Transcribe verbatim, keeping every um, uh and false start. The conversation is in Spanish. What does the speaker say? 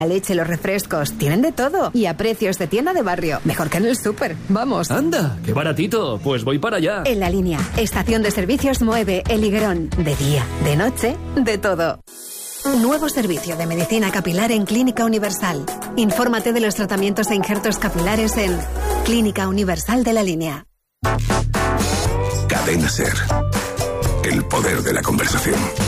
La leche, los refrescos, tienen de todo. Y a precios de tienda de barrio. Mejor que en el súper. Vamos. ¡Anda! ¡Qué baratito! Pues voy para allá. En La Línea. Estación de servicios Moeve, El Higuerón. De día, de noche, de todo. Nuevo servicio de medicina capilar en Clínica Universal. Infórmate de los tratamientos e injertos capilares en Clínica Universal de La Línea. Cadena Ser. El poder de la conversación.